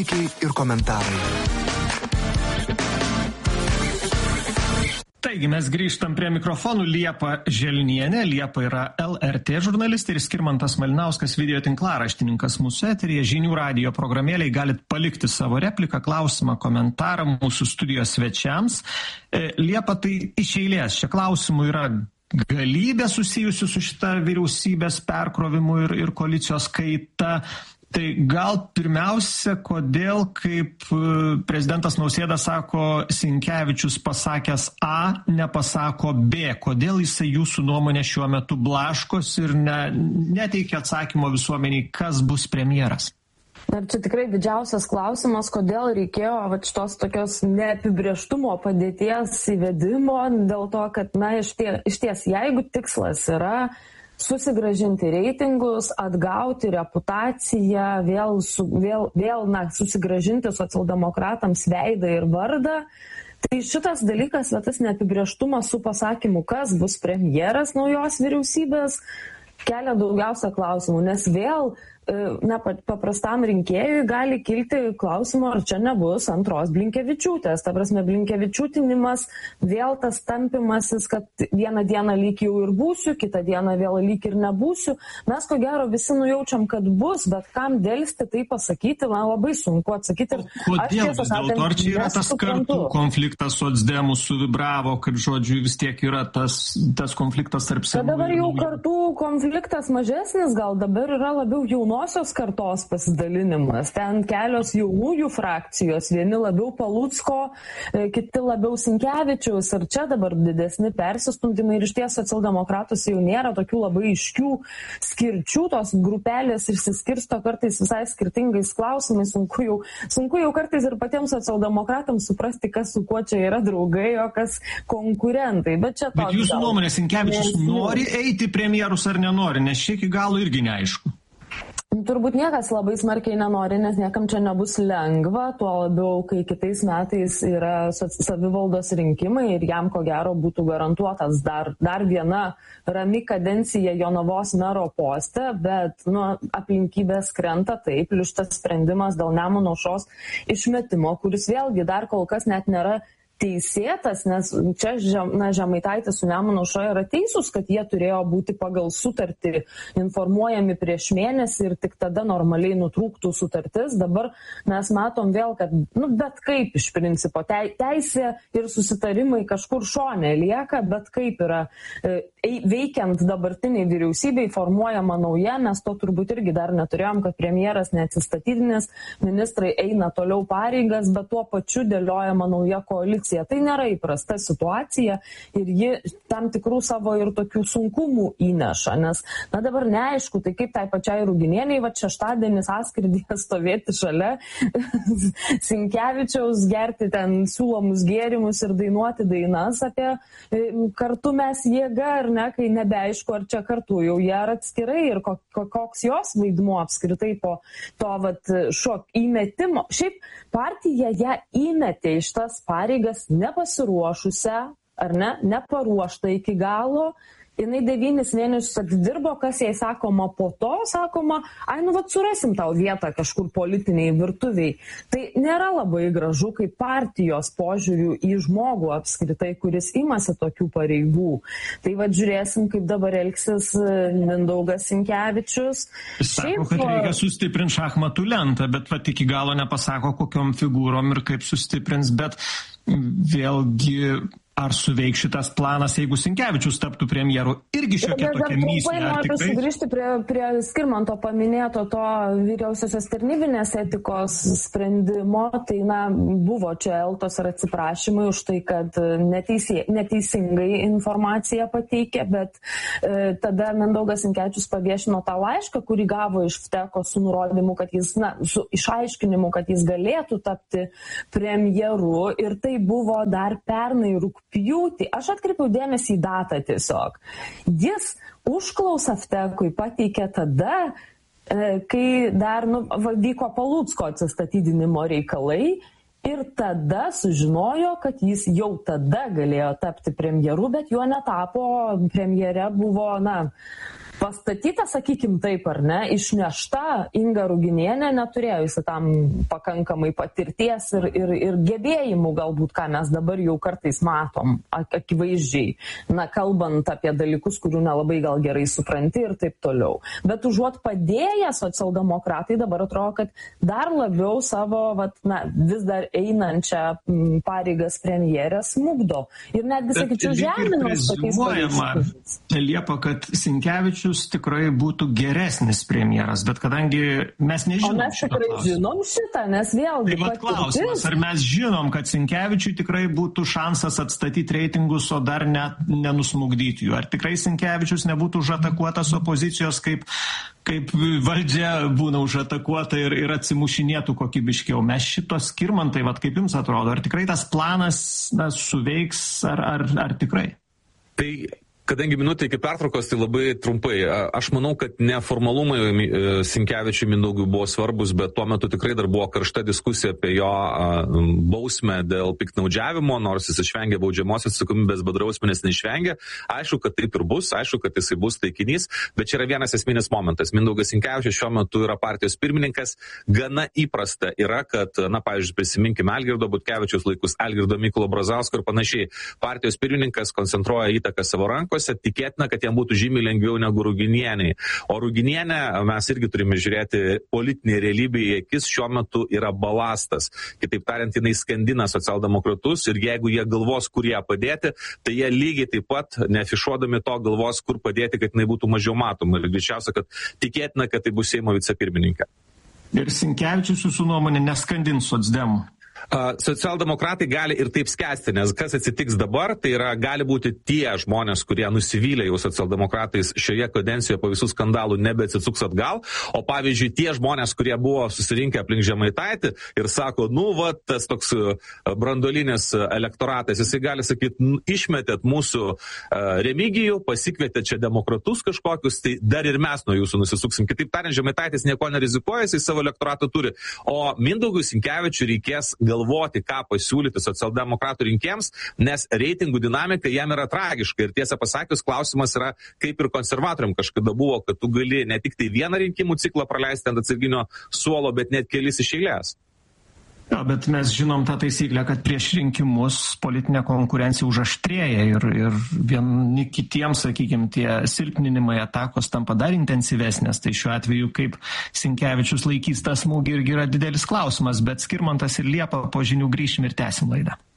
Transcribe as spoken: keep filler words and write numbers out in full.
Ir komentarai. Taigi mes grįžtam prie mikrofonų. Liepa Želnienė. Liepa yra L R T žurnalistė ir Skirmantas Malinauskas, video tinklaraštininkas mūsų eteryje. Žinių radijo programėlėje galit palikti savo repliką, klausimą, komentarą mūsų studijos svečiams. Liepa, tai iš eilės čia klausimų yra galybė susijusių su šita vyriausybės perkrovimu ir, ir koalicijos kaita. Tai gal pirmiausia, kodėl, kaip prezidentas Nausėda sako, Sinkevičius pasakęs A, nepasako B? Kodėl jisai jūsų nuomonė šiuo metu blaškos ir ne, neteikia atsakymo visuomeniai, kas bus premjeras? Ir čia tikrai didžiausias klausimas, kodėl reikėjo va, šitos tokios neapibrėžtumo padėties įvedimo, dėl to, kad, na, iš ties, iš ties jeigu tikslas yra susigrąžinti reitingus, atgauti reputaciją, vėl, su, vėl, vėl na, susigrąžinti socialdemokratams veidą ir vardą. Tai šitas dalykas, va, tas neapibrėžtumas su pasakymu, kas bus premjeras naujos vyriausybės, kelia daugiausia klausimų, nes vėl na, paprastam rinkėjui gali kilti klausimų, ar čia nebus antros Blinkevičiūtės. Ta prasme, Blinkevičiūtinimas, vėl tas tampimasis, kad vieną dieną lyg jau ir būsiu, kitą dieną vėl lyg ir nebūsiu. Mes ko gero visi nujaučiam, kad bus, bet kam dėlsti tai pasakyti, man labai sunku atsakyti. Ir kodėl vis dėlto, ar čia yra tas kartų konfliktas socdemų suvibravo, kad žodžiu vis tiek yra tas, tas konfliktas tarp senų? Dabar jau kartų konfliktas mažesnis, gal dabar yra labiau jaunosios kartos pasidalinimas. Ten kelios jaunųjų frakcijos, vieni labiau Palucko, kiti labiau Sinkevičiaus, ir čia dabar didesni persistumdymai, ir iš ties socialdemokratus jau nėra tokių labai iškių skirčių, tos grupelės išsiskirsto kartais visai skirtingais klausimais, sunku jau, sunku jau kartais ir patiems socialdemokratams suprasti, kas su kuo čia yra draugai, o kas konkurentai. Bet, čia Bet jūsų nuomonė, Sinkevičius nori eiti premjerus ar nenori, nes šiek iki galo irgi neaišku. Turbūt niekas labai smarkiai nenori, nes niekam čia nebus lengva, tuo labiau, kai kitais metais yra savivaldos rinkimai ir jam ko gero būtų garantuotas dar, dar viena rami kadencija Jonavos mero poste, bet nu, aplinkybės krenta taip, plius šitas sprendimas dėl Nemuno aušros išmetimo, kuris vėlgi dar kol kas net nėra teisėtas, nes čia žem, na, Žemaitaitis su Nemuno aušra yra teisūs, kad jie turėjo būti pagal sutartį informuojami prieš mėnesį ir tik tada normaliai nutrūktų sutartis. Dabar mes matom vėl, kad nu, bet kaip iš principo teisė ir susitarimai kažkur šone lieka, bet kaip yra e, veikiant dabartiniai vyriausybei formuojama nauja, mes to turbūt irgi dar neturėjom, kad premjeras neatsistatydinės, ministrai eina toliau pareigas, bet tuo pačiu dėliojama nauja koalicija. Tai nėra įprasta situacija ir ji tam tikrų savo ir tokių sunkumų įneša, nes na dabar neaišku, tai kaip tai pačiai Ruginieniai, va šeštadienį sąskrydyje stovėti šalia Sinkevičiaus, gerti ten siūlomus gėrimus ir dainuoti dainas apie kartu mes jėga, ar ne, kai nebeaišku, ar čia kartu jau jie ar atskirai ir koks jos vaidmuo apskritai po to vat, šok įmetimo. Šiaip partija ją įmetė iš tas pareigas nepasiruošusią, ar ne, neparuoštą iki galo. Jinai devynis mėnesius atidirbo, kas jai sakoma po to, sakoma, ai nu vat surasim tau vietą kažkur politiniai virtuviai. Tai nėra labai gražu kaip partijos požiūrių į žmogų apskritai, kuris imasi tokių pareigų. Tai vat žiūrėsim, kaip dabar elgsis Mindaugas Sinkevičius. Jis sako, kad reikia sustiprinti šachmatų lentą, bet vat iki galo nepasako, kokiom figūrom ir kaip sustiprins, bet vėlgi ar suveiks šitas planas, jeigu Sinkevičius taptų premjeru, irgi šiokia tokia mįslė. Noriu sugrįžti prie, prie Skirmanto paminėto to vyriausiosios tarnybinės etikos sprendimo. Tai na, buvo čia eltos ir atsiprašymai už tai, kad neteisė, neteisingai informaciją pateikė, bet e, tada Mindaugas Sinkevičius paviešino tą laišką, kurį gavo iš Vteko su nurodymu, kad jis, na, su išaiškinimu, kad jis galėtų tapti premjeru, ir tai buvo dar pernai rugpjūtį. Aš atkreipiau dėmesį į datą tiesiog. Jis užklausą Vtekui pateikė tada, kai dar nu, vyko Palucko atsistatydinimo reikalai, ir tada sužinojo, kad jis jau tada galėjo tapti premjeru, bet juo netapo. Premjere buvo, na, pastatyta, sakykim taip ar ne, išnešta Inga Ruginienė neturėjusi tam pakankamai patirties ir, ir, ir gebėjimų galbūt, ką mes dabar jau kartais matom, akivaizdžiai, na, kalbant apie dalykus, kurių nelabai gal gerai supranti ir taip toliau. Bet užuot padėję socialdemokratai dabar atrodo, kad dar labiau savo, vat, na, vis dar einančią pareigas premjerės smugdo. Ir netgi, sakyčiau, žeminos tokiais pareiškimais. Liepa, kad Sinkevičius tikrai būtų geresnis premjeras, bet kadangi mes nežinom. O mes tikrai žinom šitą, nes vėlgi. Tai vat klausimas, ar mes žinom, kad Sinkevičiui tikrai būtų šansas atstatyti reitingus, o dar net nenusmugdyti jų? Ar tikrai Sinkevičius nebūtų užatakuotas opozicijos, kaip, kaip valdžia būna užatakuota ir, ir atsimušinėtų kokybiškiau? Mes šitos Skirmantai, vat kaip jums atrodo, ar tikrai tas planas na, suveiks, ar, ar, ar tikrai? Tai kadangi minutė iki pertraukos, tai labai trumpai. Aš manau, kad neformalumai Sinkevičiui Mindaugui buvo svarbus, bet tuo metu tikrai dar buvo karšta diskusija apie jo bausmę dėl piktnaudžiavimo, nors jis išvengė baudžiamosios atsakomybės, bet drausminės neišvengė. Aišku, kad taip ir bus, aišku, kad jisai bus taikinys, bet čia yra vienas esminis momentas. Mindaugas Sinkevičius šiuo metu yra partijos pirmininkas. Gana įprasta yra, kad, na, pavyzdžiui, prisiminkime Algirdo Butkevičiaus laikus, Algirdo Mykolo Brazausko ir panašiai. Partijos pirmininkas koncentruoja įtaką savo rankose. Tikėtina, kad jam būtų žymiai lengviau negu Ruginieniai. O Ruginienė, mes irgi turime žiūrėti politinį realybę į akis, šiuo metu yra balastas. Kitaip tariant, jinai skandina socialdemokratus ir jeigu jie galvos, kur ją padėti, tai jie lygiai taip pat, neafišuodami to, galvos, kur padėti, kad jinai būtų mažiau matoma. Ir greičiausia, kad tikėtina, kad tai bus Seimo vicepirmininkė. Ir Sinkevičius, jūsų nuomonė, neskandins socdemų? Socialdemokratai gali ir taip skęsti, nes kas atsitiks dabar, tai yra gali būti tie žmonės, kurie nusivylė jau socialdemokratais šioje kadencijoje po visų skandalų nebeatsisuks atgal, o pavyzdžiui tie žmonės, kurie buvo susirinkę aplink Žemaitaitį ir sako, nu va, tas toks branduolinis elektoratas, jisai gali sakyti, išmetėt mūsų Remigijų, pasikvietėt čia demokratus kažkokius, tai dar ir mes nuo jūsų nusisuksim. Kitaip tariant, Žemaitaitis nieko nerizikuoja, jisai savo elektoratą turi, o Mindaugui Sinkevičiui reikės galvoti, ką pasiūlyti socialdemokratų rinkėjams, nes reitingų dinamika jam yra tragiška. Ir tiesą pasakius, klausimas yra, kaip ir konservatoriam kažkada buvo, kad tu gali ne tik tai vieną rinkimų ciklą praleisti ant atsarginio suolo, bet net kelis iš eilės. Ja, bet mes žinom tą taisyklę, kad prieš rinkimus politinė konkurencija užaštrėja ir, ir vieni kitiems, sakykime, tie silpninimai atakos tampa dar intensyvesnės. Tai šiuo atveju, kaip Sinkevičius laikys tą smūgį, irgi yra didelis klausimas, bet Skirmantas ir Liepa po žinių grįšim ir tęsim laidą.